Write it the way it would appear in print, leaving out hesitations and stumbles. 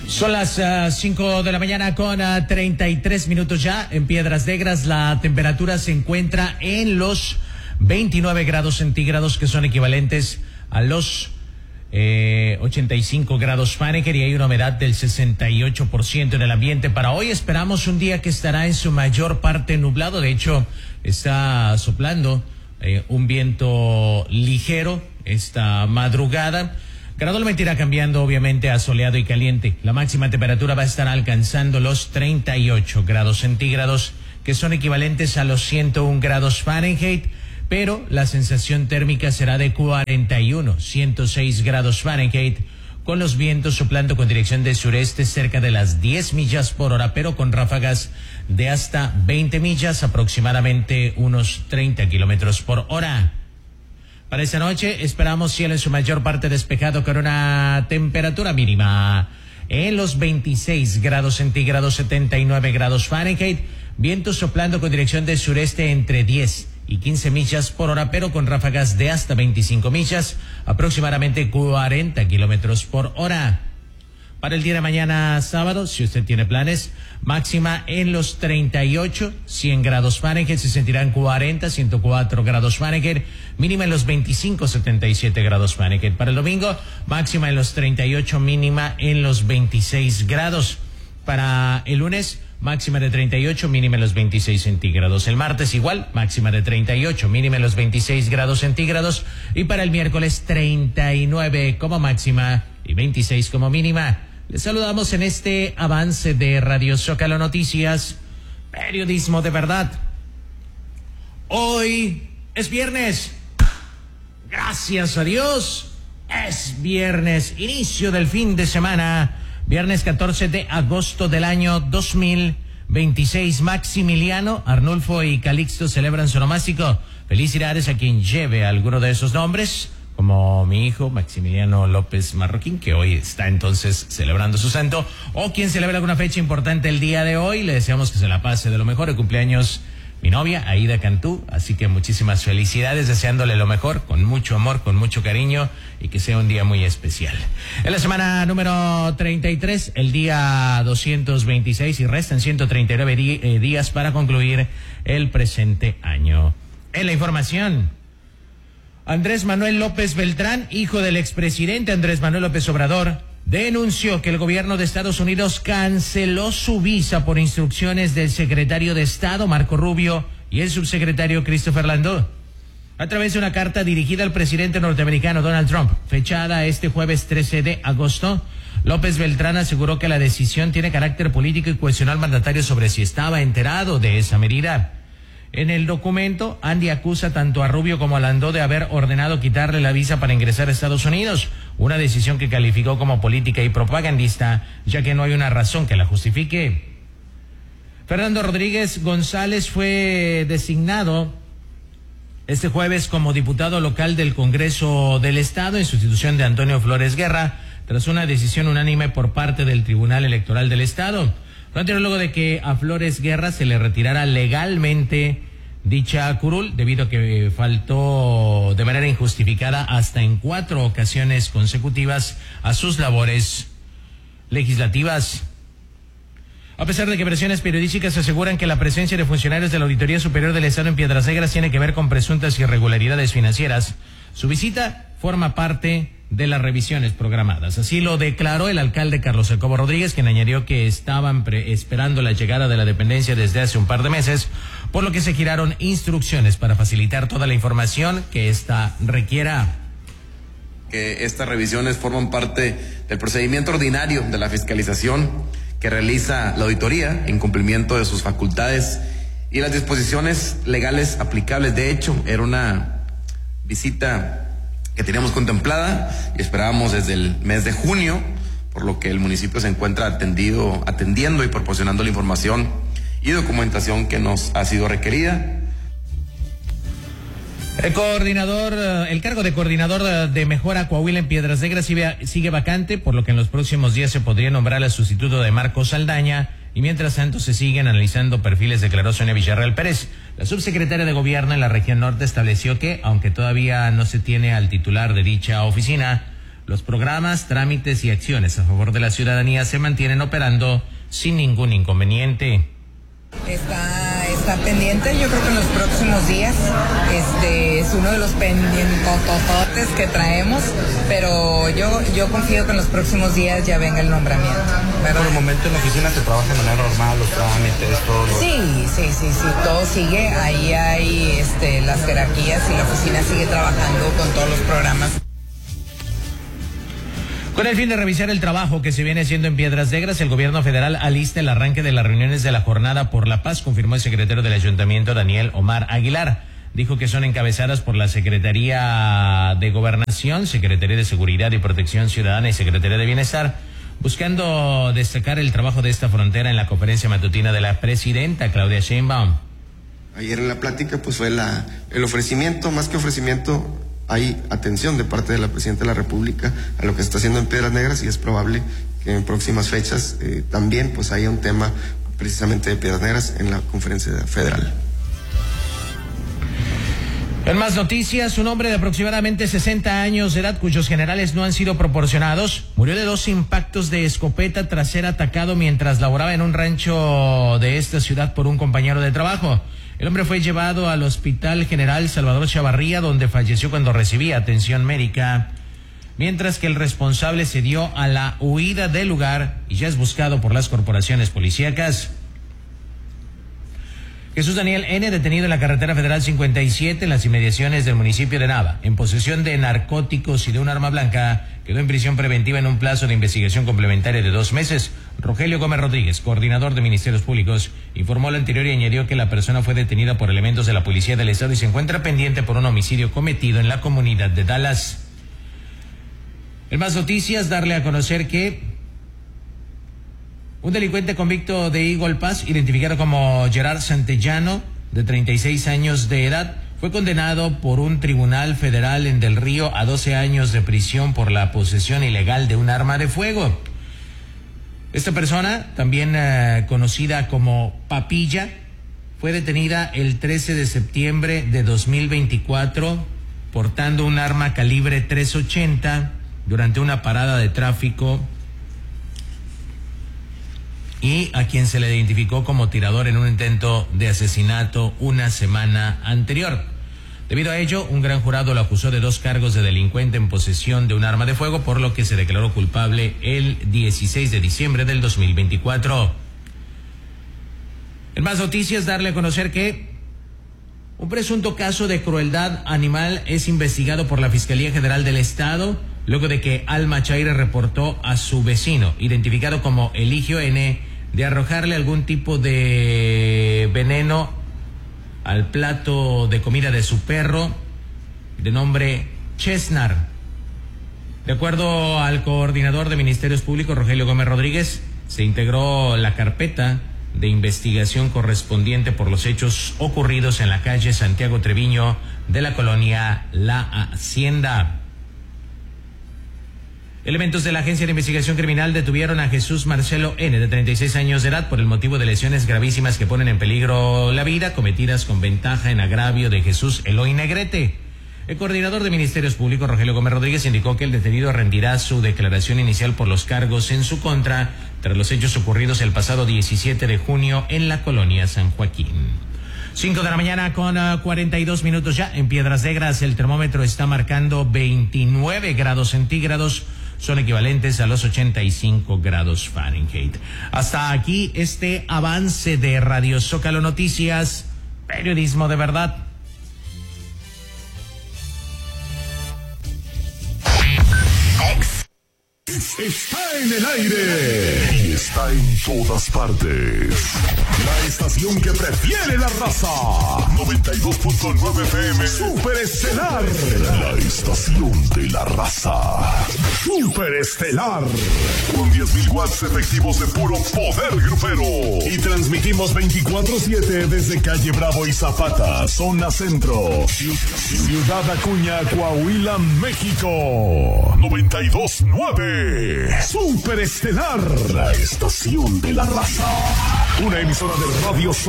Son las 5 de la mañana con 33 minutos ya. En Piedras Negras la temperatura se encuentra en los 29 grados centígrados, que son equivalentes a los 85 grados Fahrenheit, y hay una humedad del 68% en el ambiente. Para hoy esperamos un día que estará en su mayor parte nublado. De hecho, está soplando un viento ligero esta madrugada. Gradualmente irá cambiando, obviamente, a soleado y caliente. La máxima temperatura va a estar alcanzando los 38 grados centígrados, que son equivalentes a los 101 grados Fahrenheit, pero la sensación térmica será de 106 grados Fahrenheit, con los vientos soplando con dirección de sureste cerca de las 10 millas por hora, pero con ráfagas de hasta 20 millas, aproximadamente unos 30 kilómetros por hora. Para esta noche esperamos cielo en su mayor parte despejado, con una temperatura mínima en los 26 grados centígrados, 79 grados Fahrenheit, vientos soplando con dirección de sureste entre 10 y 15 millas por hora, pero con ráfagas de hasta 25 millas, aproximadamente 40 kilómetros por hora. Para el día de mañana sábado, si usted tiene planes, máxima en los 38, 100 grados Fahrenheit, se sentirán 40, 104 grados Fahrenheit, mínima en los 25, 77 grados Fahrenheit. Para el domingo, máxima en los 38, mínima en los 26 grados. Para el lunes, máxima de 38, mínima en los 26 centígrados. El martes igual, máxima de 38, mínima en los 26 grados centígrados. Y para el miércoles, 39 como máxima y 26 como mínima. Les saludamos en este avance de Radio Zócalo Noticias, periodismo de verdad. Hoy es viernes. Gracias a Dios, es viernes, inicio del fin de semana. Viernes 14 de agosto del año 2026. Maximiliano, Arnulfo y Calixto celebran su nomástico. Felicidades a quien lleve alguno de esos nombres, como mi hijo Maximiliano López Marroquín, que hoy está entonces celebrando su santo, o quien celebra alguna fecha importante el día de hoy. Le deseamos que se la pase de lo mejor. El cumpleaños mi novia, Aida Cantú, así que muchísimas felicidades, deseándole lo mejor, con mucho amor, con mucho cariño, y que sea un día muy especial. En la semana número 33, el día 226, y restan 139 días para concluir el presente año. En la información, Andrés Manuel López Beltrán, hijo del expresidente Andrés Manuel López Obrador, denunció que el gobierno de Estados Unidos canceló su visa por instrucciones del secretario de Estado, Marco Rubio, y el subsecretario Christopher Landau. A través de una carta dirigida al presidente norteamericano Donald Trump, fechada este jueves 13 de agosto, López Beltrán aseguró que la decisión tiene carácter político y cuestionó al mandatario sobre si estaba enterado de esa medida. En el documento, Andy acusa tanto a Rubio como a Landau de haber ordenado quitarle la visa para ingresar a Estados Unidos, una decisión que calificó como política y propagandista, ya que no hay una razón que la justifique. Fernando Rodríguez González fue designado este jueves como diputado local del Congreso del Estado en sustitución de Antonio Flores Guerra, tras una decisión unánime por parte del Tribunal Electoral del Estado. Luego de que a Flores Guerra se le retirara legalmente dicha curul, debido a que faltó de manera injustificada hasta en 4 ocasiones consecutivas a sus labores legislativas. A pesar de que versiones periodísticas aseguran que la presencia de funcionarios de la Auditoría Superior del Estado en Piedras Negras tiene que ver con presuntas irregularidades financieras, su visita forma parte de las revisiones programadas. Así lo declaró el alcalde Carlos Jacobo Rodríguez, quien añadió que estaban esperando la llegada de la dependencia desde hace un par de meses, por lo que se giraron instrucciones para facilitar toda la información que ésta requiera. Que estas revisiones forman parte del procedimiento ordinario de la fiscalización que realiza la auditoría en cumplimiento de sus facultades y las disposiciones legales aplicables. De hecho, era una visita que teníamos contemplada y esperábamos desde el mes de junio, por lo que el municipio se encuentra atendiendo y proporcionando la información y documentación que nos ha sido requerida. El cargo de coordinador de Mejora Coahuila en Piedras Negras sigue vacante, por lo que en los próximos días se podría nombrar al sustituto de Marcos Saldaña, y mientras tanto se siguen analizando perfiles, declaró Sonia Villarreal Pérez. La subsecretaria de Gobierno en la región norte estableció que, aunque todavía no se tiene al titular de dicha oficina, los programas, trámites y acciones a favor de la ciudadanía se mantienen operando sin ningún inconveniente. Está pendiente, yo creo que en los próximos días es uno de los pendientototes que traemos, pero yo confío que en los próximos días ya venga el nombramiento, ¿verdad? Por el momento en la oficina se trabaja de manera normal, los trámites, todo. Sí, todo sigue, ahí hay las jerarquías y la oficina sigue trabajando con todos los programas. Con el fin de revisar el trabajo que se viene haciendo en Piedras Negras, el gobierno federal alista el arranque de las reuniones de la Jornada por la Paz, confirmó el secretario del Ayuntamiento, Daniel Omar Aguilar. Dijo que son encabezadas por la Secretaría de Gobernación, Secretaría de Seguridad y Protección Ciudadana y Secretaría de Bienestar, buscando destacar el trabajo de esta frontera en la conferencia matutina de la presidenta Claudia Sheinbaum. Ayer en la plática pues fue el ofrecimiento, más que ofrecimiento, hay atención de parte de la Presidenta de la República a lo que se está haciendo en Piedras Negras, y es probable que en próximas fechas también pues haya un tema precisamente de Piedras Negras en la conferencia federal. En más noticias, un hombre de aproximadamente 60 años de edad, cuyos generales no han sido proporcionados, murió de 2 impactos de escopeta tras ser atacado mientras laboraba en un rancho de esta ciudad por un compañero de trabajo. El hombre fue llevado al Hospital General Salvador Chavarría, donde falleció cuando recibía atención médica, mientras que el responsable se dio a la huida del lugar y ya es buscado por las corporaciones policíacas. Jesús Daniel N., detenido en la carretera federal 57 en las inmediaciones del municipio de Nava, en posesión de narcóticos y de un arma blanca, quedó en prisión preventiva en un plazo de investigación complementaria de 2 meses. Rogelio Gómez Rodríguez, coordinador de Ministerios Públicos, informó lo anterior y añadió que la persona fue detenida por elementos de la Policía del Estado y se encuentra pendiente por un homicidio cometido en la comunidad de Dallas. En más noticias, darle a conocer que un delincuente convicto de Eagle Pass, identificado como Gerard Santellano, de 36 años de edad, fue condenado por un tribunal federal en Del Río a 12 años de prisión por la posesión ilegal de un arma de fuego. Esta persona, también conocida como Papilla, fue detenida el 13 de septiembre de 2024 portando un arma calibre .380 durante una parada de tráfico, y a quien se le identificó como tirador en un intento de asesinato una semana anterior. Debido a ello, un gran jurado lo acusó de 2 cargos de delincuente en posesión de un arma de fuego, por lo que se declaró culpable el 16 de diciembre del 2024. En más noticias, darle a conocer que un presunto caso de crueldad animal es investigado por la Fiscalía General del Estado, luego de que Alma Chaire reportó a su vecino, identificado como Eligio N., de arrojarle algún tipo de veneno al plato de comida de su perro, de nombre Chesnar. De acuerdo al coordinador de Ministerios Públicos, Rogelio Gómez Rodríguez, se integró la carpeta de investigación correspondiente por los hechos ocurridos en la calle Santiago Treviño de la colonia La Hacienda. Elementos de la Agencia de Investigación Criminal detuvieron a Jesús Marcelo N., de 36 años de edad, por el motivo de lesiones gravísimas que ponen en peligro la vida, cometidas con ventaja en agravio de Jesús Eloy Negrete. El coordinador de Ministerios Públicos, Rogelio Gómez Rodríguez, indicó que el detenido rendirá su declaración inicial por los cargos en su contra tras los hechos ocurridos el pasado 17 de junio en la colonia San Joaquín. 5 de la mañana con 42 minutos ya. En Piedras Negras el termómetro está marcando 29 grados centígrados. Son equivalentes a los 85 grados Fahrenheit. Hasta aquí este avance de Radio Zócalo Noticias, periodismo de verdad. Está en el aire y está en todas partes. La estación que prefiere la raza. 92.9 FM. Super Estelar. La estación de la raza. Super Estelar. Con 10.000 watts efectivos de puro poder grupero. Y transmitimos 24/7 desde Calle Bravo y Zapata, zona centro. Ciudad Acuña, Coahuila, México. 92.9. Super Estelar, la estación de la raza. Una emisora de Radio